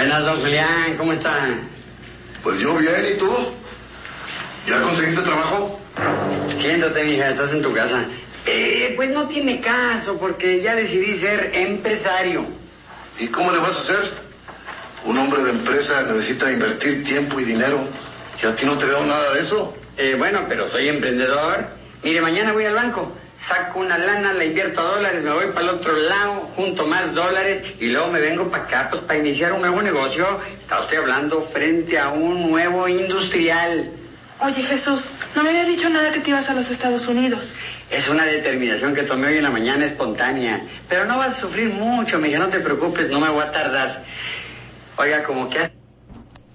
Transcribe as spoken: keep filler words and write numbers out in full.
Buenas, don Julián, ¿cómo está? Pues yo bien, ¿y tú? ¿Ya conseguiste trabajo? Siéntate, mija, estás en tu casa. Eh, pues no tiene caso, porque ya decidí ser empresario. ¿Y cómo le vas a hacer? Un hombre de empresa necesita invertir tiempo y dinero. ¿Y a ti no te veo nada de eso? Eh, bueno, pero soy emprendedor. Mire, mañana voy al banco, saco una lana, la invierto a dólares, me voy para el otro lado, junto más dólares y luego me vengo para acá, pues para iniciar un nuevo negocio. Está usted hablando frente a un nuevo industrial. Oye, Jesús, no me habías dicho nada que te ibas a los Estados Unidos. Es una determinación que tomé hoy en la mañana espontánea. Pero no vas a sufrir mucho, mija, no te preocupes, no me voy a tardar. Oiga, como que hace